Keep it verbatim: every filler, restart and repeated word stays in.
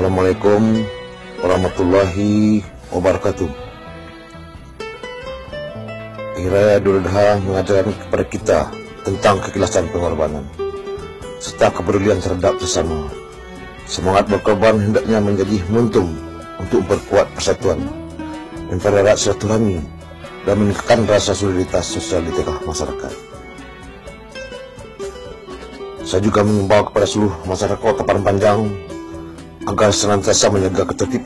Assalamualaikum warahmatullahi wabarakatuh. Hari Raya Idul Adha mengajarkan kepada kita tentang keikhlasan pengorbanan serta kepedulian terhadap sesama. Semangat berkorban hendaknya menjadi momentum untuk memperkuat persatuan, mempererat silaturahmi, dan meningkatkan rasa solidaritas sosial di tengah masyarakat. Saya juga mengimbau kepada seluruh masyarakat Kota Padang Panjang agar senantiasa menjaga ketertiban